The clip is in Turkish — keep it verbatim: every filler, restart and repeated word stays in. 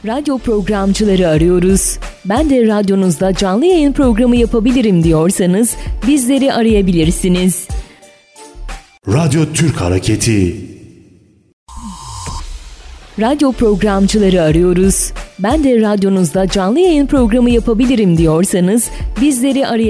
Radyo programcıları arıyoruz. Ben de radyonuzda canlı yayın programı yapabilirim diyorsanız bizleri arayabilirsiniz. Radyo Türk Hareketi. Radyo programcıları arıyoruz. Ben de radyonuzda canlı yayın programı yapabilirim diyorsanız bizleri arayabilirsiniz.